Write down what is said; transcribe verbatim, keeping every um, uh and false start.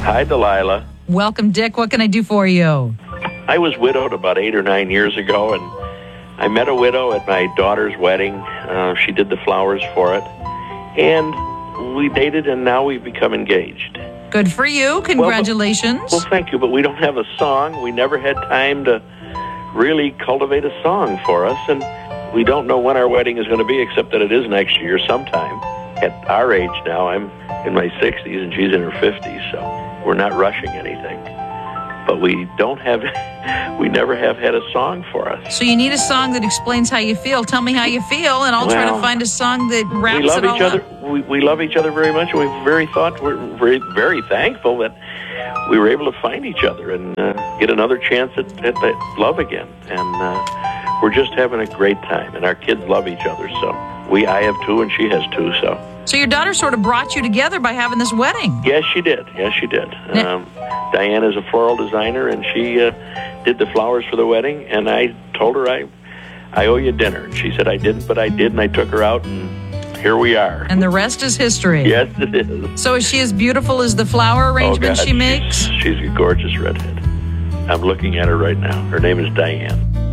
Hi, Delilah. Welcome, Dick. What can I do for you? I was widowed about eight or nine years ago, and I met a widow at my daughter's wedding. Uh, she did the flowers for it, and we dated, and now we've become engaged. Good for you. Congratulations. Well, but, well, thank you, but we don't have a song. We never had time to really cultivate a song for us, and we don't know when our wedding is going to be, except that it is next year sometime. At our age now, I'm in my sixties, and she's in her fifties, so we're not rushing anything. But we don't have, we never have had a song for us. So you need a song that explains how you feel. Tell me how you feel, and I'll well, try to find a song that wraps we love it all each other. up. We, we love each other very much, and we're very thought, we're very, very thankful that we were able to find each other and uh, get another chance at, at that love again. And uh, we're just having a great time, and our kids love each other. So we, I have two, and she has two. So. So your daughter sort of brought you together by having this wedding. Yes, she did. Yes, she did. Um, Diane is a floral designer, and she uh, did the flowers for the wedding. And I told her, I, I owe you dinner. And she said, I didn't, but I did, and I took her out, and here we are. And the rest is history. Yes, it is. So is she as beautiful as the flower arrangement oh, God, she makes? She's, she's a gorgeous redhead. I'm looking at her right now. Her name is Diane.